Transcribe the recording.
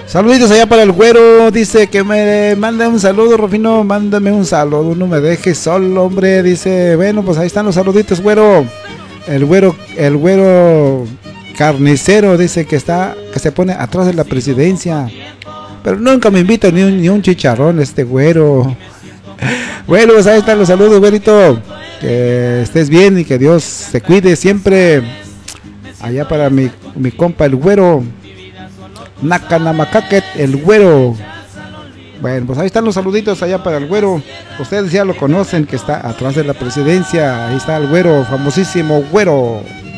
Saluditos allá para el güero, dice que me manda un saludo, Rufino, mándame un saludo, no me dejes solo, hombre, dice, bueno, pues ahí están los saluditos, güero. El güero carnicero dice que se pone atrás de la presidencia, pero nunca me invita ni un chicharrón este güero. Bueno, pues ahí están los saludos, güerito, que estés bien y que Dios te cuide siempre. Allá para mi compa el güero Nakanamacaquet, el güero. Bueno, pues ahí están los saluditos allá para el güero. Ustedes ya lo conocen, que está atrás de la presidencia. Ahí está el güero, famosísimo güero.